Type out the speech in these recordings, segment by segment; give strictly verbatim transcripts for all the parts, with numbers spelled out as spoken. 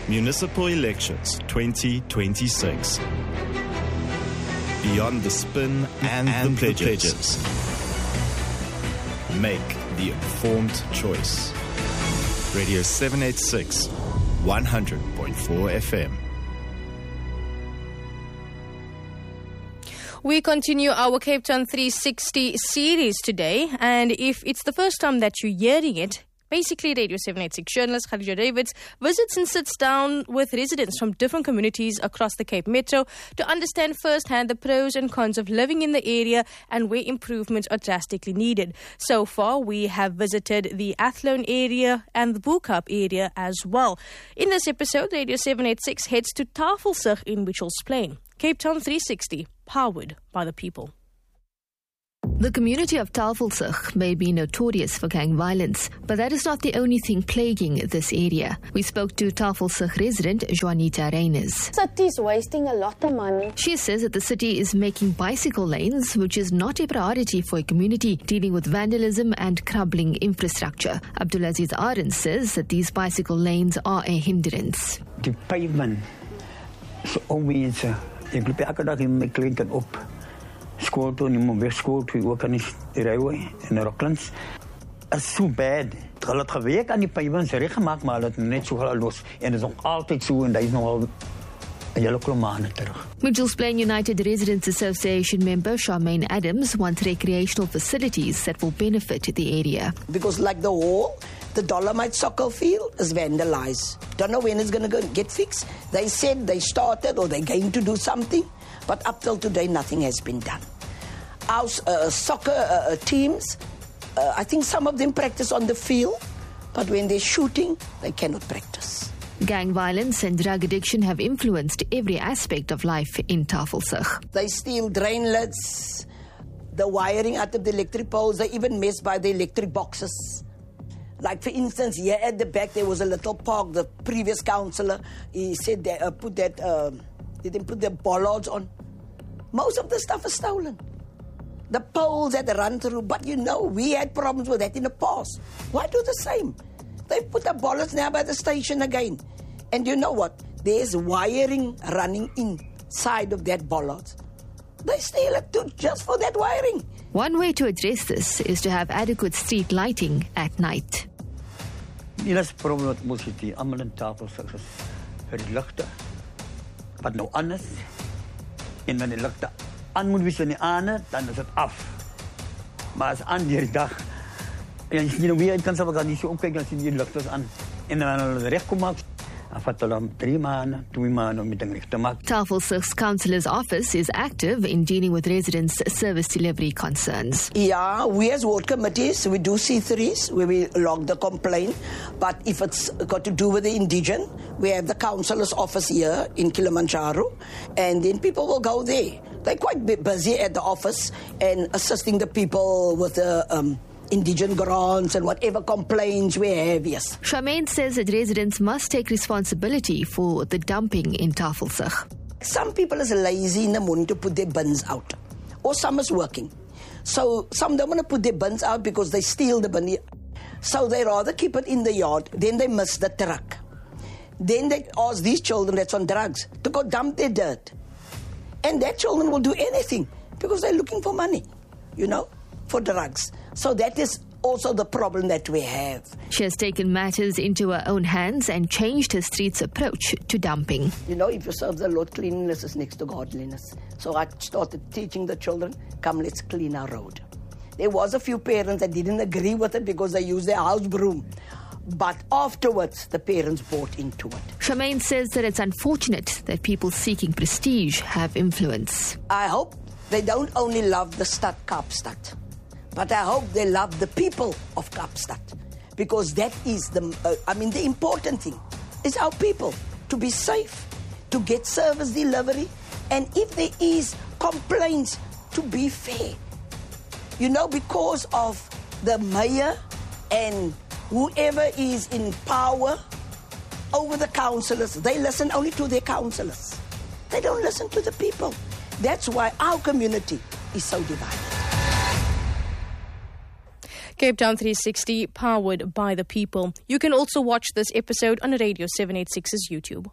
Municipal Elections twenty twenty-six. Beyond the spin and, and the, pledges. the pledges. Make the informed choice. Radio seven eighty-six, one hundred point four F M. We continue our Cape Town three sixty series today, and if it's the first time that you're hearing it, basically, Radio seven eighty-six journalist Khadija Davids visits and sits down with residents from different communities across the Cape Metro to understand firsthand the pros and cons of living in the area and where improvements are drastically needed. So far, we have visited the Athlone area and the Boekop area as well. In this episode, Radio seven eighty-six heads to Tafelsig in Mitchells Plain. Cape Town three sixty, powered by the people. The community of Tafelsig may be notorious for gang violence, but that is not the only thing plaguing this area. We spoke to Tafelsig resident Juanita Reyners. City's wasting a lot of money. She says that the city is making bicycle lanes, which is not a priority for a community dealing with vandalism and crumbling infrastructure. Abdulaziz Arend says that these bicycle lanes are a hindrance. The pavement, so always, uh, ek loop elke dag in my kleinkind op. School toe, nie moet weer school toe, ook aan die railway in Rocklands. It's so bad. Hulle het gewerk aan die pavements reg gemaak, maar hulle het net so los. En dit is nog altyd so en daar is nog al 'n hele klomp maande terug. Mitchells Plain United Residents Association member Charmaine Adams wants recreational facilities that will benefit the area. Because like the wall, the Dolomite soccer field is vandalized. Don't know when it's going to get fixed. They said they started or they're going to do something. But up till today, nothing has been done. Our uh, soccer uh, teams, uh, I think some of them practice on the field, but when they're shooting, they cannot practice. Gang violence and drug addiction have influenced every aspect of life in Tafelsig. They steal drain lids, the wiring out of the electric poles, they even mess by the electric boxes. Like, for instance, here at the back, there was a little park. The previous councillor, he said they uh, put that... Uh, They didn't put their bollards on. Most of the stuff is stolen. The poles that run through, but you know, we had problems with that in the past. Why do the same? They put the bollards now by the station again. And you know what? There's wiring running inside of that bollards. They steal it too, just for that wiring. One way to address this is to have adequate street lighting at night. Hier is problem met ons hier, almal in Tafelsig is vir die ligte. Wat nou anders, en dan die ligte aan moet wees in die aande, dan is het af. Maar as aan die dag, en as jy nou weer uit kan sal, kan jy so opkijk, dan sien die ligte is aan. En dan hulle recht kom maak, dan vat hulle om drie maanden, twee maanden om die ding recht te maak. Tafelsig's councillor's office is active in dealing with residents' service delivery concerns. Yeah, we as ward committees, we do C threes, where we log the complaint. But if it's got to do with the indigent, we have the councillor's office here in Kilimanjaro, and then people will go there. They're quite busy at the office and assisting the people with the um, indigent grants and whatever complaints we have, yes. Charmaine says that residents must take responsibility for the dumping in Tafelsig. Some people is lazy in the morning to put their bins out, or some is working. So some don't want to put their bins out because they steal the bin. So they rather keep it in the yard, then they miss the truck. Then they ask these children that's on drugs to go dump their dirt. And that children will do anything because they're looking for money, you know, for drugs. So that is also the problem that we have. She has taken matters into her own hands and changed her street's approach to dumping. You know, if you serve the Lord, cleanliness is next to godliness. So I started teaching the children, come, let's clean our road. There was a few parents that didn't agree with it because they used their house broom. But afterwards, the parents bought into it. Charmaine says that it's unfortunate that people seeking prestige have influence. I hope they don't only love the stad Kaapstad, but I hope they love the people of Kaapstad. Because that is the, uh, I mean, the important thing is our people to be safe, to get service delivery, and if there is complaints, to be fair. You know, because of the mayor and whoever is in power over the councillors, they listen only to their councillors. They don't listen to the people. That's why our community is so divided. Cape Town three sixty, powered by the people. You can also watch this episode on Radio seven eighty-six's YouTube.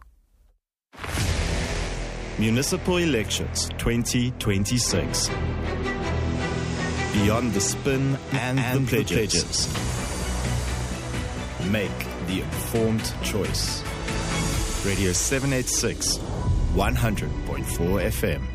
Municipal Elections twenty twenty-six. Beyond the spin and, and the pledges. Make the informed choice. Radio seven eighty-six, one hundred point four F M.